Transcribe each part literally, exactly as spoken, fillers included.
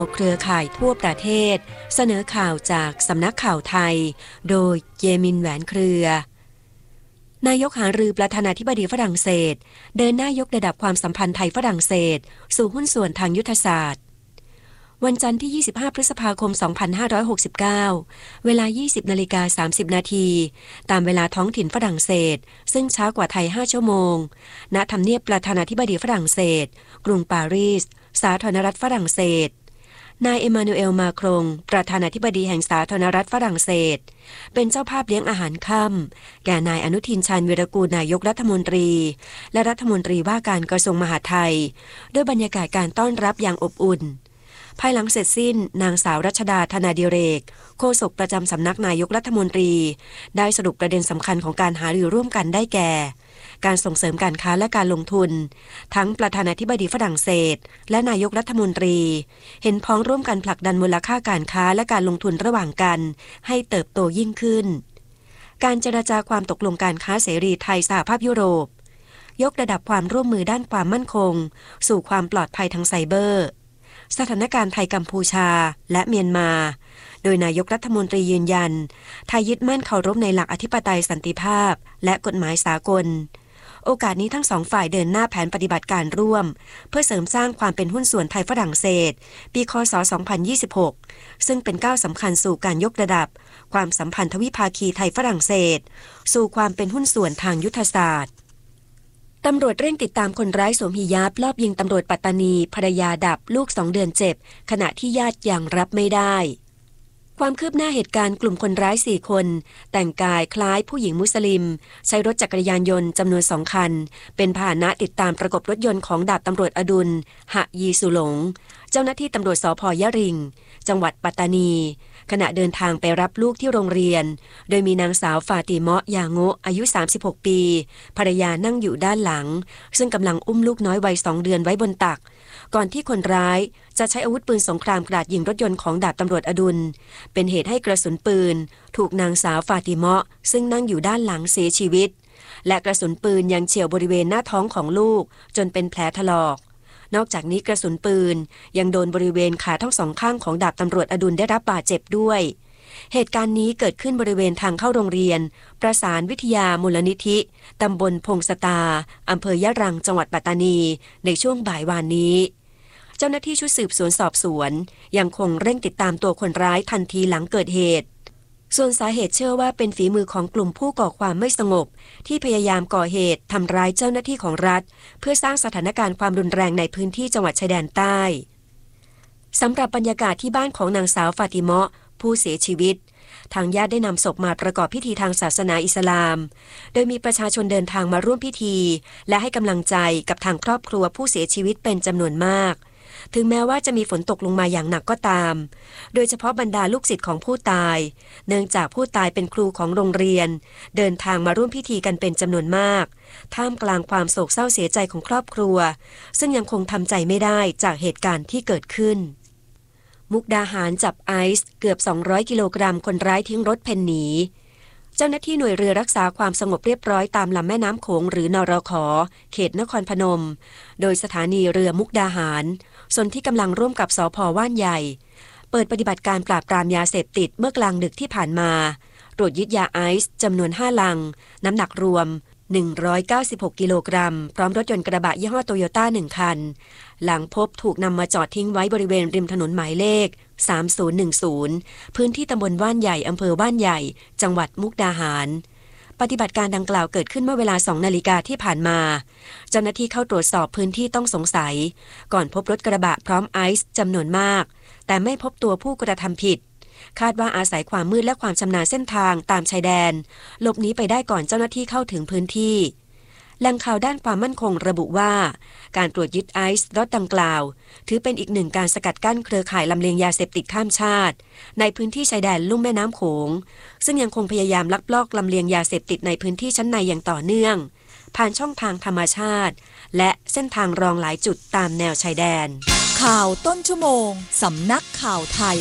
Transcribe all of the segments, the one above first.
เครือข่ายทั่วประเทศเสนอข่าวจากสำนักข่าวไทยโดยเยมินแหวนเครือนายกหารือประธานาธิบดีฝรั่งเศสเดินหน้ายกระดับความสัมพันธ์ไทยฝรั่งเศสสู่หุ้นส่วนทางยุทธศาสตร์วันจันทร์ที่ยี่สิบห้าพฤษภาคมสองพันห้าร้อยหกสิบเก้าเวลา ยี่สิบนาฬิกาสามสิบนาทีตามเวลาท้องถิ่นฝรั่งเศสซึ่งช้ากว่าไทยห้าชั่วโมงณทำเนียบประธานาธิบดีฝรั่งเศสกรุงปารีสสาธารณรัฐฝรั่งเศสนายเอมานูเอลมาครงประธานาธิบดีแห่งสาธารณรัฐฝรั่งเศสเป็นเจ้าภาพเลี้ยงอาหารค่ำแก่นายอนุทินชาญวีรกูลนายกรัฐมนตรีและรัฐมนตรีว่าการกระทรวงมหาดไทยด้วยบรรยากาศการต้อนรับอย่างอบอุ่นภายหลังเสร็จสิ้นนางสาวรัชดาธนาดิเรกโฆษกประจำสำนักนายกรัฐมนตรีได้สรุปประเด็นสำคัญของการหารือร่วมกันได้แก่การส่งเสริมการค้าและการลงทุนทั้งประธานาธิบดีฝรั่งเศสและนายกรัฐมนตรีเห็นพ้องร่วมกันผลักดันมูลค่าการค้าและการลงทุนระหว่างกันให้เติบโตยิ่งขึ้นการเจรจาความตกลงการค้าเสรีไทยสหภาพยุโรปยกระดับความร่วมมือด้านความมั่นคงสู่ความปลอดภัยทางไซเบอร์สถานการณ์ไทยกัมพูชาและเมียนมาโดยนายกรัฐมนตรียืนยันไทยยึดมั่นเคารพในหลักอธิปไตยสันติภาพและกฎหมายสากลโอกาสนี้ทั้งสองฝ่ายเดินหน้าแผนปฏิบัติการร่วมเพื่อเสริมสร้างความเป็นหุ้นส่วนไทยฝรั่งเศสปีค.ศ. สองพันยี่สิบหกซึ่งเป็นก้าวสำคัญสู่การยกระดับความสัมพันธวิภาคีไทยฝรั่งเศสสู่ความเป็นหุ้นส่วนทางยุทธศาสตร์ตำรวจเร่งติดตามคนร้ายสวมหิญาบลอบยิงตำรวจปัตตานีภรรยาดับลูกสองเดือนเจ็บขณะที่ญาติยังรับไม่ได้ความคืบหน้าเหตุการณ์กลุ่มคนร้ายสี่คนแต่งกายคล้ายผู้หญิงมุสลิมใช้รถจักรยานยนต์จำนวนสองคันเป็นพาหนะติดตามประกบรถยนต์ของดาบตำรวจอดุลหะยีสุหลงเจ้าหน้าที่ตำรวจสภ.ยะริงจังหวัดปัตตานีขณะเดินทางไปรับลูกที่โรงเรียนโดยมีนางสาวฟาติเมาะยาโงะอายุสามสิบหกปีภรรยานั่งอยู่ด้านหลังซึ่งกำลังอุ้มลูกน้อยวัยสองเดือนไว้บนตักก่อนที่คนร้ายจะใช้อาวุธปืนสงครามกราดยิงรถยนต์ของดาบตำรวจอดุลเป็นเหตุให้กระสุนปืนถูกนางสาวฟาติเมาะซึ่งนั่งอยู่ด้านหลังเสียชีวิตและกระสุนปืนยังเฉี่ยวบริเวณหน้าท้องของลูกจนเป็นแผลถลอกนอกจากนี้กระสุนปืนยังโดนบริเวณขาทั้งสองข้างของดาบตำรวจอดุลได้รับบาดเจ็บด้วยเหตุการณ์นี้เกิดขึ้นบริเวณทางเข้าโรงเรียนประสานวิทยามูลนิธิตำบลพงสตาอำเภอยะรังจังหวัดปัตตานีในช่วงบ่ายวานนี้เจ้าหน้าที่ชุดสืบสวนสอบสวนยังคงเร่งติดตามตัวคนร้ายทันทีหลังเกิดเหตุส่วนสาเหตุเชื่อว่าเป็นฝีมือของกลุ่มผู้ก่อความไม่สงบที่พยายามก่อเหตุทำร้ายเจ้าหน้าที่ของรัฐเพื่อสร้างสถานการณ์ความรุนแรงในพื้นที่จังหวัดชายแดนใต้สำหรับบรรยากาศที่บ้านของนางสาวฟาติเมาะผู้เสียชีวิตทางญาติได้นำศพมาประกอบพิธีทางศาสนาอิสลามโดยมีประชาชนเดินทางมาร่วมพิธีและให้กำลังใจกับทางครอบครัวผู้เสียชีวิตเป็นจำนวนมากถึงแม้ว่าจะมีฝนตกลงมาอย่างหนักก็ตามโดยเฉพาะบรรดาลูกศิษย์ของผู้ตายเนื่องจากผู้ตายเป็นครูของโรงเรียนเดินทางมาร่วมพิธีกันเป็นจำนวนมากท่ามกลางความโศกเศร้าเสียใจของครอบครัวซึ่งยังคงทำใจไม่ได้จากเหตุการณ์ที่เกิดขึ้นมุกดาหารจับไอซ์เกือบสองร้อยกิโลกรัมคนร้ายทิ้งรถเพ่นหนีเจ้าหน้าที่หน่วยเรือรักษาความสงบเรียบร้อยตามลำแม่น้ำโขงหรือนรข.เขตนครพนมโดยสถานีเรือมุกดาหารส่วนที่กำลังร่วมกับสภ.ว่านใหญ่เปิดปฏิบัติการปราบปรามยาเสพติดเมื่อกลางดึกที่ผ่านมาตรวจยึดยาไอซ์จำนวนห้าลังน้ำหนักรวมหนึ่งร้อยเก้าสิบหกกิโลกรัมพร้อมรถยนต์กระบะยี่ห้อโตโยต้าหนึ่งคันหลังพบถูกนำมาจอดทิ้งไว้บริเวณริมถนนหมายเลขสามศูนย์หนึ่งศูนย์พื้นที่ตำบลว่านใหญ่อำเภอว่านใหญ่จังหวัดมุกดาหารปฏิบัติการดังกล่าวเกิดขึ้นเมื่อเวลาสองนาฬิกาที่ผ่านมาเจ้าหน้าที่เข้าตรวจสอบพื้นที่ต้องสงสัยก่อนพบรถกระบะพร้อมไอซ์จำนวนมากแต่ไม่พบตัวผู้กระทำผิดคาดว่าอาศัยความมืดและความชำนาญเส้นทางตามชายแดนหลบหนีไปได้ก่อนเจ้าหน้าที่เข้าถึงพื้นที่แหล่งข่าวด้านความมั่นคงระบุว่าการตรวจยึดไอซ์รถดังกล่าวถือเป็นอีกหนึ่งการสกัดกั้นเครือข่ายลำเลียงยาเสพติดข้ามชาติในพื้นที่ชายแดนลุ่มแม่น้ำโขงซึ่งยังคงพยายามลักลอบลำเลียงยาเสพติดในพื้นที่ชั้นในอย่างต่อเนื่องผ่านช่องทางธรรมชาติและเส้นทางรองหลายจุดตามแนวชายแดนข่าวต้นชั่วโมงสำนักข่าวไทย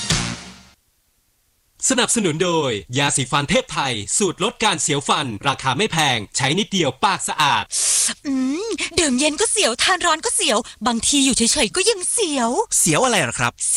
สนับสนุนโดยยาสีฟันเทพไทยสูตรลดการเสียวฟันราคาไม่แพงใช้นิดเดียวปากสะอาดอืมดื่มเย็นก็เสียวทานร้อนก็เสียวบางทีอยู่เฉยๆก็ยังเสียวเสียวอะไรหรอครับ